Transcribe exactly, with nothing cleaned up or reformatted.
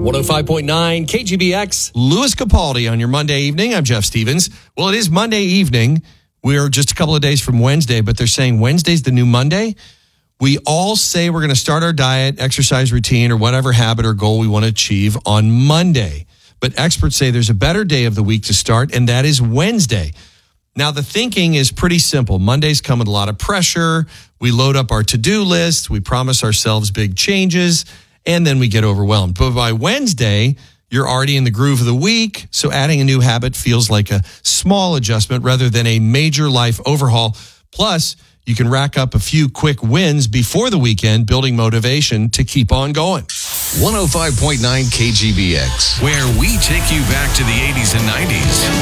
one oh five point nine K G B X. Louis Capaldi on your Monday evening. I'm Jeff Stevens. Well, it is Monday evening. We're just a couple of days from Wednesday, but they're saying Wednesday's the new Monday. We all say we're going to start our diet, exercise routine, or whatever habit or goal we want to achieve on Monday. But experts say there's a better day of the week to start, and that is Wednesday. Now, the thinking is pretty simple. Mondays come with a lot of pressure. We load up our to-do list. We promise ourselves big changes, and then we get overwhelmed. But by Wednesday, you're already in the groove of the week, so adding a new habit feels like a small adjustment rather than a major life overhaul. Plus, you can rack up a few quick wins before the weekend, building motivation to keep on going. one oh five point nine K G B X, where we take you back to the eighties and nineties.